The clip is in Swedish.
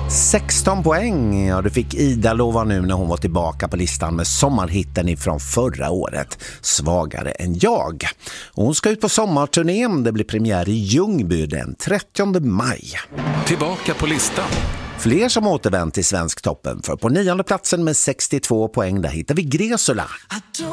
16 poäng, ja, det fick Ida Lova nu när hon var tillbaka på listan med sommarhitten ifrån förra året, Svagare än jag. Och hon ska ut på sommarturnén, det blir premiär i Ljungby den 30 maj. Tillbaka på listan. Fler som återvänt till Svensktoppen, för på 9:e platsen med 62 poäng där hittar vi Gresula.